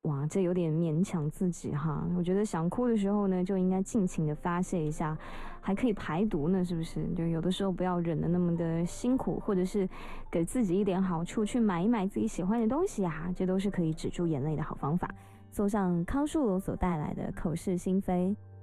哇，这有点勉强自己哈。我觉得想哭的时候呢，就应该尽情的发泄一下，还可以排毒呢，是不是？就有的时候不要忍得那么的辛苦，或者是给自己一点好处，去买一买自己喜欢的东西啊，这都是可以止住眼泪的好方法。送上康树罗所带来的口是心非。